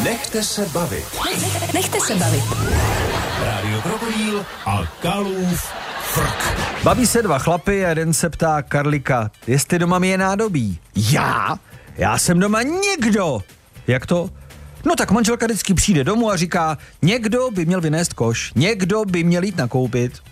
Nechte se bavit. Nechte se bavit. Rádio Krokodýl a Kalův frk. Baví se dva chlapy a jeden se ptá Karlika, jestli doma mi je nádobí. Já jsem doma někdo. Jak to? No tak manželka vždycky přijde domů a říká, někdo by měl vynést koš, někdo by měl jít nakoupit.